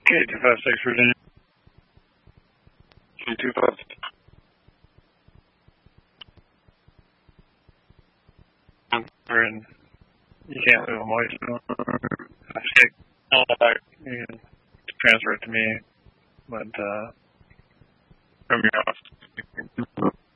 K256 Virginia. K256. And you can't leave a voicemail. I think you can transfer it to me, but from your house.